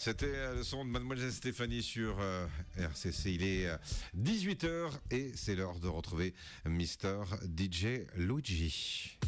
C'était le son de Mademoiselle Stéphanie sur RCC. Il est 18h et c'est l'heure de retrouver Mister DJ Luigi.